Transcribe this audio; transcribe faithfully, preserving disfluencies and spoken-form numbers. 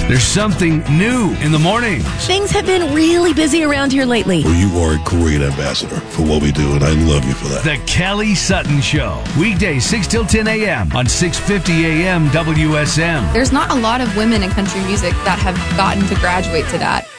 There's something new in the mornings. Things have been really busy around here lately. Well, you are a great ambassador for what we do, and I love you for that. The Kelly Sutton Show. Weekdays six till ten a.m. on six fifty A M W S M. There's not a lot of women in country music that have gotten to graduate to that.